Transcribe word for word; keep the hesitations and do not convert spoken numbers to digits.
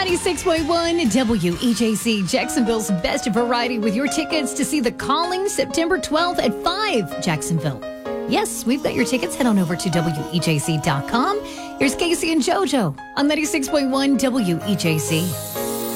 ninety-six point one W E J C, Jacksonville's best variety, with your tickets to see The Calling September twelfth at five, Jacksonville. Yes, we've got your tickets. Head on over to W E J C dot com. Here's Casey and JoJo on ninety-six point one W E J C.